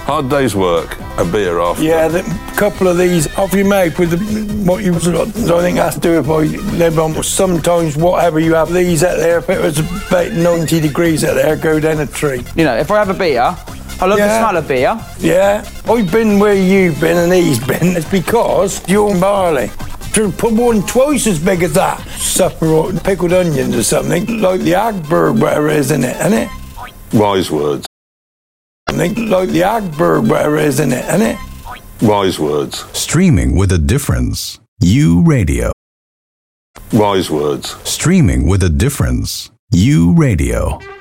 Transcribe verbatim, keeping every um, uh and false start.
Hard day's work, a beer after. Yeah, a couple of these off your mouth with the, what you sort of, I think that's do if I live on. Sometimes whatever you have, these out there, if it was about ninety degrees out there, go down a tree. You know, if I have a beer, I love Yeah. the smell of beer. Yeah, I've been where you've been and he's been. It's because you're barley. To put one twice as big as that. Supper or pickled onions or something, like the Agberg, whatever it is in it, isn't it? Wise words. Something like the Agberg, whatever it is in it, isn't it? Wise words. Streaming with a difference. U Radio. Wise words. Streaming with a difference. U Radio.